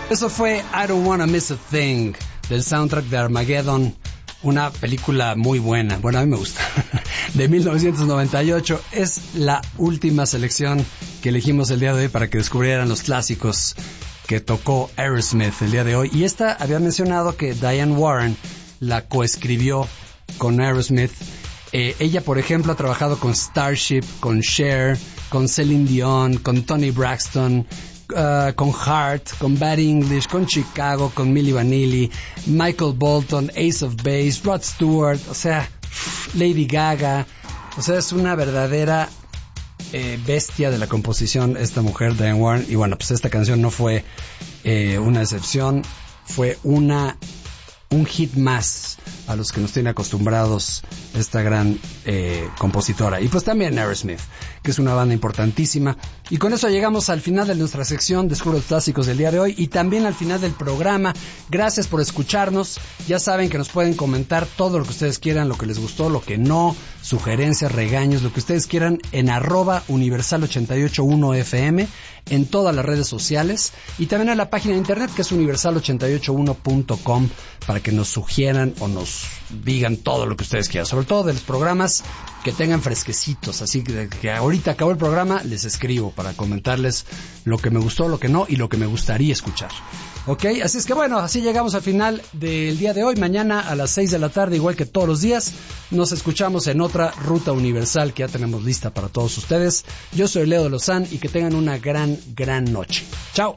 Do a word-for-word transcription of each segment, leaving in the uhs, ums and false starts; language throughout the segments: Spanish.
Eso fue I Don't Wanna Miss a Thing, del soundtrack de Armageddon, una película muy buena, bueno, a mí me gusta, de mil novecientos noventa y ocho. Es la última selección que elegimos el día de hoy para que descubrieran los clásicos que tocó Aerosmith el día de hoy. Y esta había mencionado que Diane Warren la coescribió con Aerosmith. Eh, ella, por ejemplo, ha trabajado con Starship, con Cher, con Celine Dion, con Toni Braxton, Uh, con Heart, con Bad English, con Chicago, con Milli Vanilli, Michael Bolton, Ace of Base, Rod Stewart, o sea, Lady Gaga. O sea, es una verdadera eh, bestia de la composición esta mujer, Diane Warren. Y bueno, pues esta canción no fue eh, una excepción, fue una un hit más a los que nos tiene acostumbrados esta gran eh, compositora. Y pues también Aerosmith, que es una banda importantísima. Y con eso llegamos al final de nuestra sección Descubro los Clásicos del día de hoy y también al final del programa. Gracias por escucharnos. Ya saben que nos pueden comentar todo lo que ustedes quieran, lo que les gustó, lo que no, sugerencias, regaños, lo que ustedes quieran en arroba universal ochenta y ocho punto uno F M, en todas las redes sociales y también en la página de internet que es universal ochenta y ocho punto uno punto com para que nos sugieran o nos digan todo lo que ustedes quieran, sobre todo de los programas que tengan fresquecitos, así que, que ahorita acabó el programa les escribo para comentarles lo que me gustó, lo que no y lo que me gustaría escuchar. Ok, así es que bueno, así llegamos al final del día de hoy. Mañana a las seis de la tarde, igual que todos los días, nos escuchamos en otra Ruta Universal que ya tenemos lista para todos ustedes. Yo soy Leo de Lozán y que tengan una gran, gran noche. Chao.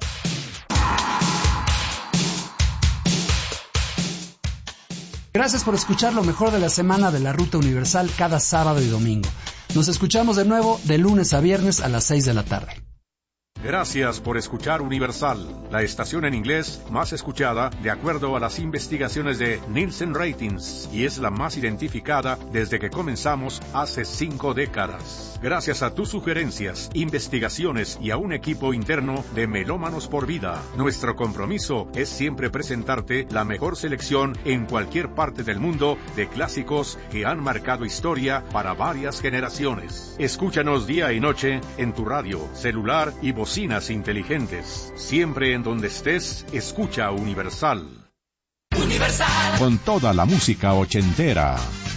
Gracias por escuchar lo mejor de la semana de la Ruta Universal cada sábado y domingo. Nos escuchamos de nuevo de lunes a viernes a las seis de la tarde. Gracias por escuchar Universal, la estación en inglés más escuchada de acuerdo a las investigaciones de Nielsen Ratings y es la más identificada desde que comenzamos hace cinco décadas. Gracias a tus sugerencias, investigaciones y a un equipo interno de Melómanos por Vida, nuestro compromiso es siempre presentarte la mejor selección en cualquier parte del mundo de clásicos que han marcado historia para varias generaciones. Escúchanos día y noche en tu radio, celular y bocinas inteligentes. Siempre en donde estés, escucha Universal. Universal. Con toda la música ochentera.